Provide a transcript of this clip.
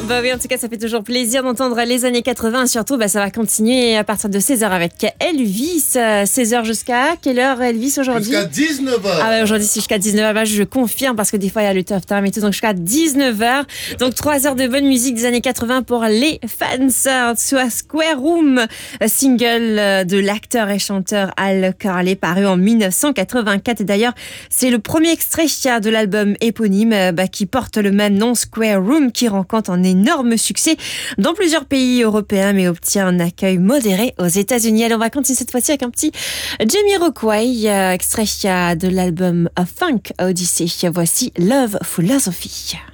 Bah oui, en tout cas, ça fait toujours plaisir d'entendre les années 80. Surtout, ça va continuer à partir de 16h avec Elvis. 16h jusqu'à quelle heure, Elvis, aujourd'hui? Jusqu'à 19h. Ah ouais, aujourd'hui, c'est jusqu'à 19h. Je confirme parce que des fois, il y a le tough time et tout. Donc, jusqu'à 19h. Donc, 3 heures de bonne musique des années 80 pour les fans. Soit Square Room, single de l'acteur et chanteur Al Carley, paru en 1984. Et d'ailleurs, c'est le premier extrait de l'album éponyme qui porte le même nom, Square Room, qui rencontre un énorme succès dans plusieurs pays européens, mais obtient un accueil modéré aux États-Unis. Allez, on va continuer cette fois-ci avec un petit Jamiroquai, extrait de l'album A Funk Odyssey. Voici Love Philosophy.